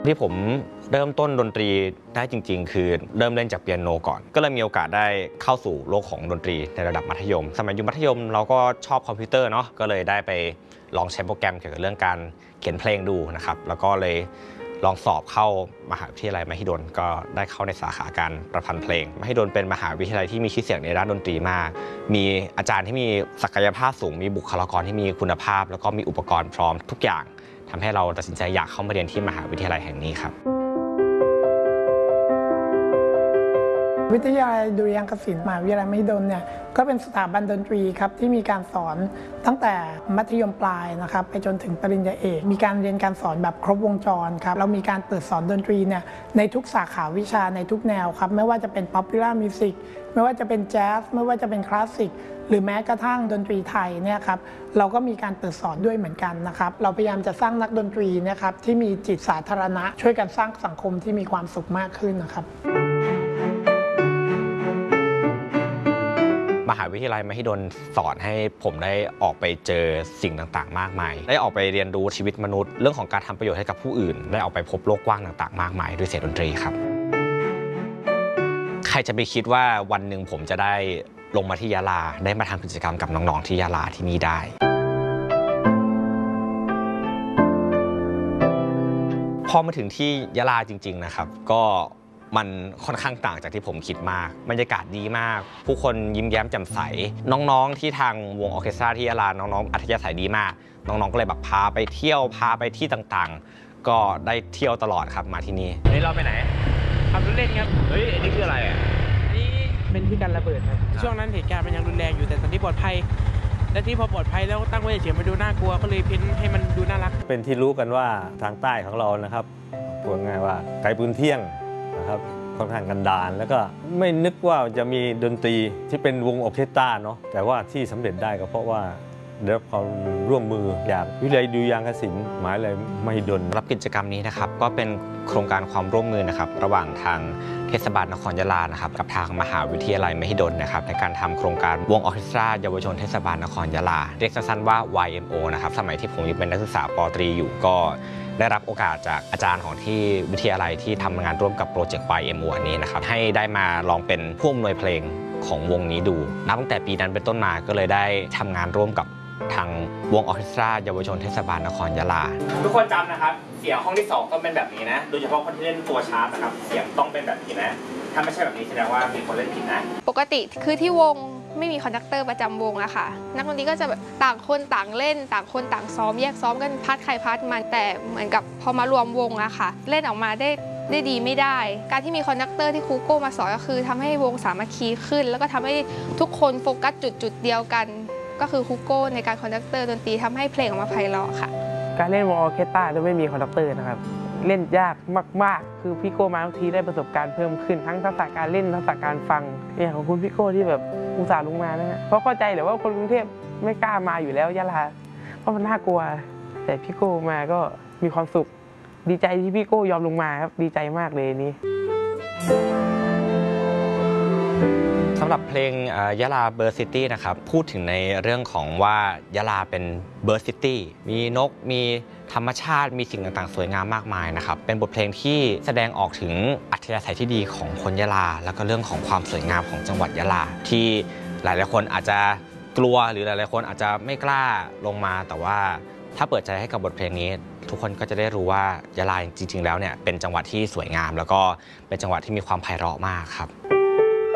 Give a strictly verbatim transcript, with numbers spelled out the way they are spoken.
ที่ผมเริ่มต้นดนตรีได้จริงๆคือเริ่มเล่นจากเปียโนก่อนก็เลยมีโอกาสได้เข้าสู่โลกของดนตรีในระดับมัธยมสมัยอยู่มัธยมเราก็ชอบคอมพิวเตอร์เนาะก็เลยได้ไปลองใช้โปรแกรมเกี่ยวกับเรื่องการเขียนเพลงดูนะครับแล้วก็เลยลองสอบเข้ามหาวิทยาลัยมหิดลก็ได้เข้าในสาขาการประพันธ์เพลงมหิดลเป็นมหาวิทยาลัยที่มีชื่อเสียงในด้านดนตรีมากมีอาจารย์ที่มีศักยภาพสูงมีบุคลากรที่มีคุณภาพแล้วก็มีอุปกรณ์พร้อมทุกอย่างทำให้เราตัดสินใจอยากเข้ามาเรียนที่มหาวิทยาลัยแห่งนี้ครับวิทยาลัยดุริยางคศิลป์มหาวิทยาลัยมหิดลเนี่ยก็เป็นสถาบันดนตรีครับที่มีการสอนตั้งแต่มัธยมปลายนะครับไปจนถึงปริญญาเอกมีการเรียนการสอนแบบครบวงจรครับเรามีการเปิดสอนดนตรีเนี่ยในทุกสาขาวิชาในทุกแนวครับไม่ว่าจะเป็น Popular Music ไม่ว่าจะเป็นแจ๊สไม่ว่าจะเป็นคลาสสิกหรือแม้กระทั่งดนตรีไทยเนี่ยครับเราก็มีการเปิดสอนด้วยเหมือนกันนะครับเราพยายามจะสร้างนักดนตรีนะครับที่มีจิตสาธารณะช่วยกันสร้างสังคมที่มีความสุขมากขึ้นนะครับมหาวิทยาลัยมหิดลสอนให้ผมได้ออกไปเจอสิ่งต่างๆมากมายได้ออกไปเรียนรู้ชีวิตมนุษย์เรื่องของการทำประโยชน์ให้กับผู้อื่นได้ออกไปพบโลกกว้างต่างๆมากมายด้วยเสียงดนตรีครับใครจะไปคิดว่าวันหนึ่งผมจะได้ลงมาที่ยะลาได้มาทำกิจกรรมกับน้องๆที่ยะลาที่นี่ได้พอมาถึงที่ยะลาจริงๆนะครับก็มันค่อนข้างต่างจากที่ผมคิดมากบรรยากาศดีมากผู้คนยิ้มแย้มแจ่มใสน้องๆที่ทางวงออร์เคสตราที่ยะลาน้องๆอัธยาศัยดีมากน้องๆก็เลยแบบพาไปเที่ยวพาไปที่ต่างๆก็ได้เที่ยวตลอดครับมาที่นี่นี่เราไปไหนขับรถเล่นครับเฮ้ยอันนี้คืออะไรอ่ะอันนี้เป็นที่กันระเบิดครับช่วงนั้นเหตุการณ์มันยังรุนแรงอยู่แต่ตอนนี้ปลอดภัยและที่พอปลอดภัยแล้วตั้งไว้เฉยๆมาดูน่ากลัวก็เลยเพ้นให้มันดูน่ารักเป็นที่รู้กันว่าทางใต้ของเรานะครับพูดง่ายว่าไกลปืนเที่ยงนะครับค่อนข้างกันดารแล้วก็ไม่นึกว่าจะมีดนตรีที่เป็นวงออร์เคสตราเนาะแต่ว่าที่สำเร็จได้ก็เพราะว่าได้รับความร่วมมือจากวิทยาลัยดุริยางคศิลป์มหาวิทยาลัยมหิดลรับกิจกรรมนี้นะครับก็เป็นโครงการความร่วมมือนะครับระหว่างทางเทศบาลนครยะลานะครับกับทางมหาวิทยาลัยมหิดลนะครับในการทำโครงการวงออร์เคสตราเยาวชนเทศบาลนครยะลาเรียกสั้นๆว่า วาย เอ็ม โอ นะครับสมัยที่ผมยังเป็นนักศึกษาป.ตรีอยู่ก็ได้รับโอกาสจากอาจารย์ของที่วิทยาลัยที่ทำงานร่วมกับโปรเจกต์ วาย เอ็ม โอ อันนี้นะครับให้ได้มาลองเป็นผู้อำนวยเพลงของวงนี้ดูนับตั้งแต่ปีนั้นเป็นต้นมาก็เลยได้ทำงานร่วมกับทางวงออร์เคสตราเยาวชนเทศบาลนครยะลาทุกคนจำนะครับเสียงห้องที่สองต้องเป็นแบบนี้นะโดยเฉพาะคนที่เล่นตัวชาร์ปนะครับเสียงต้องเป็นแบบนี้นะถ้าไม่ใช่แบบนี้แสดงว่ามีคนเล่นผิดนะปกติคือที่วงไม่มีคอนดักเตอร์ประจำวงอะค่ะนักดนตรีก็จะแบบต่างคนต่างเล่นต่างคนต่างซ้อมแยกซ้อมกันพาร์ทใครพาร์ทมันแต่เหมือนกับพอมารวมวงอะค่ะเล่นออกมาได้ได้ดีไม่ได้การที่มีคอนดักเตอร์ที่ครูโก้มาสอนก็คือทำให้วงสามัคคีขึ้นแล้วก็ทำให้ทุกคนโฟกัสจุดจุดเดียวกันก็คือครูโก้ในการคอนดักเตอร์ดนตรีทำให้เพลงออกมาไพเราะค่ะการเล่นวงออร์เคสตราโดยไม่มีคอนดักเตอร์นะครับเล่นยากมากๆคือพี่โก้มาทุกทีได้ประสบการณ์เพิ่มขึ้นทั้งทักษะการเล่นทักษะการฟังอย่างของคุณพี่โก้ที่แบบอุตส่าห์ลงมานะฮะเพราะเข้าใจแหละว่าคนกรุงเทพไม่กล้ามาอยู่แล้วยะลาเพราะมันน่ากลัวแต่พี่โก้มาก็มีความสุขดีใจที่พี่โก้ยอมลงมาครับดีใจมากเลยนี้สำหรับเพลงยะลาเบิร์ดซิตี้นะครับพูดถึงในเรื่องของว่ายะลาเป็นเบิร์ดซิตี้มีนกมีธรรมชาติมีสิ่งต่างๆสวยงามมากมายนะครับเป็นบทเพลงที่แสดงออกถึงอัธยาศัยที่ดีของคนยะลาแล้วก็เรื่องของความสวยงามของจังหวัดยะลาที่หลายๆคนอาจจะกลัวหรือหลายๆคนอาจจะไม่กล้าลงมาแต่ว่าถ้าเปิดใจให้กับบทเพลงนี้ทุกคนก็จะได้รู้ว่ายะลาจริงๆแล้วเนี่ยเป็นจังหวัดที่สวยงามแล้วก็เป็นจังหวัดที่มีความไพเราะมากครับ